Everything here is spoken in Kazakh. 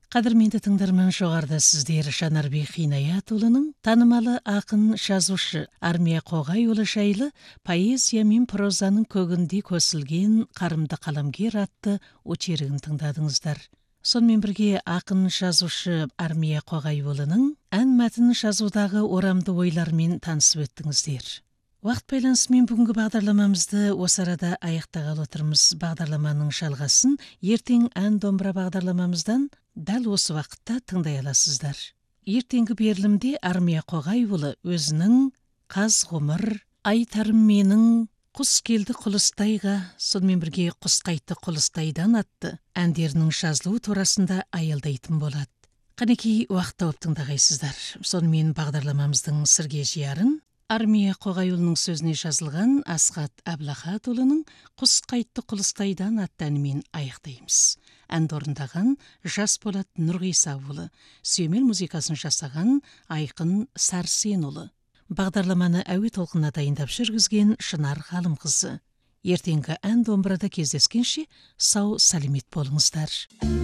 Қадірменді тыңдарман, жоғарыда сіздер Жанарбек Хинаятұлының танымалы ақын жазушы Армия Қоғайұлы жайлы поэзия мен прозаның көгінде көсілген қарымды қаламгер атты очергін тыңдадыңыздар. Сонымен бірге ақын жазушы Армия Қоғайұлының ән мәтінін жазудағы орамды ойлармен танысып өттіңіздер. Уақыт байланысымен бүгінгі бағдарламамызды осы арада аяқтағалы отырмыз. Бағдарламаның жалғасын ертең ән домбыра бағдарламамыздан дәл осы вақытта тыңдай аласыздар. Ертеңгі берілімде Армия Қоғайұлы өзінің «Қаз ғұмыр», «Айтарым менің», «Құс келді құлыстайға», сонымен бірге «Құс қайтты құлыстайдан» атты әндерінің жазылуы турасында аялдайтын болады. Қанекей, уақыт тауып тыңдағайсыздар. Сонымен бағдарламамыздың сырге жиярын Армия Қоғайұлының сөзіне жазылған Асхат Әбілахатұлының «Құс қайтты құлыстайдан» атты әнімен аяқтаймыз. Әнді орындаған Жасболат Нұрғисаұлы, сүйемел музыкасын жасаған Айқын Сәрсенұлы. Бағдарламаны әуе толқынына дайындап жүргізген Шынар Ғалымқызы. Ертеңгі ән домбырада кездескенше сау саламет болыңыздар.